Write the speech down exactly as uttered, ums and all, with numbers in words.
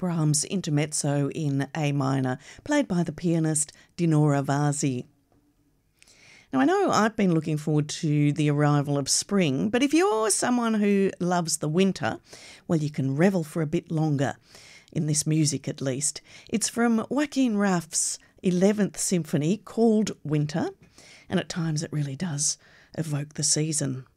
Brahms' Intermezzo in A minor, played by the pianist Dinora Vasi. Now, I know I've been looking forward to the arrival of spring, but if you're someone who loves the winter, well, you can revel for a bit longer, in this music at least. It's from Joachim Raff's eleventh Symphony, called Winter, and at times it really does evoke the season.